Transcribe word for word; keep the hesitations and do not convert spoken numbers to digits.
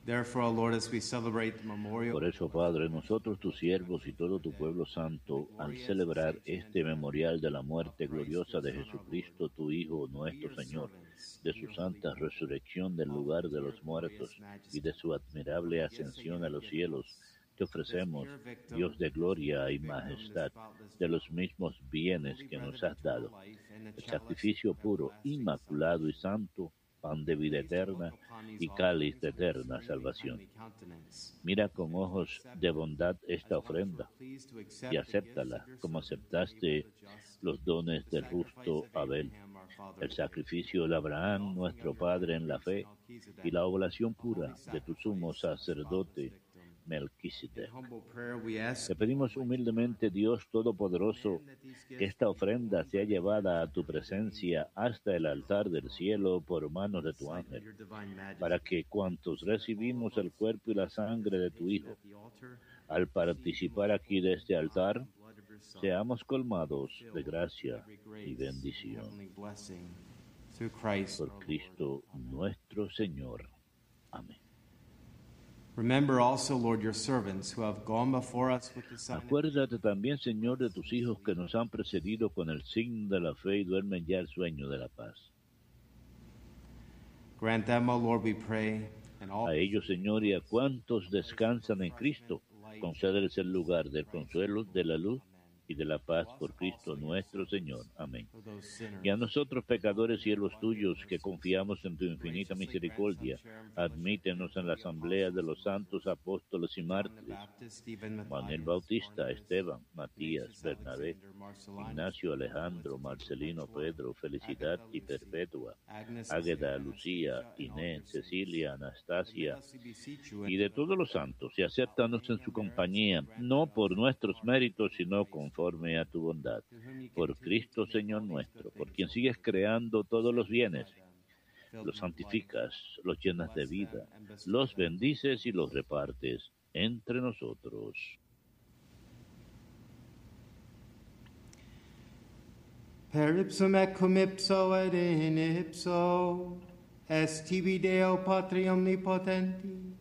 Therefore, O Lord, as we celebrate the memorial, Por eso, Padre, nosotros tus siervos y todo tu pueblo santo, al celebrar este memorial de la muerte gloriosa de Jesucristo, tu Hijo, nuestro Señor, de su santa resurrección del lugar de los muertos y de su admirable ascensión a los cielos, te ofrecemos, Dios de gloria y majestad, de los mismos bienes que nos has dado, el sacrificio puro, inmaculado y santo, pan de vida eterna y cáliz de eterna salvación. Mira con ojos de bondad esta ofrenda y acéptala como aceptaste los dones del justo Abel, el sacrificio de Abraham, nuestro Padre en la fe, y la oblación pura de tu sumo sacerdote Melquisedec. Te pedimos humildemente, Dios Todopoderoso, que esta ofrenda sea llevada a tu presencia hasta el altar del cielo por manos de tu ángel, para que cuantos recibimos el cuerpo y la sangre de tu Hijo, al participar aquí de este altar, seamos colmados de gracia y bendición. Por Cristo nuestro Señor. Amén. Remember also, Lord, your servants who have gone before us with the sign. Acuérdate también, Señor, de tus hijos que nos han precedido con el signo de la fe y duermen ya el sueño de la paz. Grant them, O Lord, we pray, and all A ellos, Señor, y a cuantos descansan en Cristo, concédeles el lugar del consuelo, de la luz y de la paz por Cristo nuestro Señor. Amén. Y a nosotros, pecadores, siervos tuyos, que confiamos en tu infinita misericordia, admítenos en la asamblea de los santos apóstoles y mártires, Juan el Bautista, Esteban, Matías, Bernabé, Ignacio, Alejandro, Marcelino, Pedro, Felicidad y Perpetua, Águeda, Lucía, Inés, Cecilia, Anastasia, y de todos los santos, y acéptanos en su compañía, no por nuestros méritos, sino con conforme a tu bondad, por Cristo Señor nuestro, por quien sigues creando todos los bienes, los santificas, los llenas de vida, los bendices y los repartes entre nosotros. Per ipsum et cum ipso et in ipso, est tibi Deo Patri omnipotenti,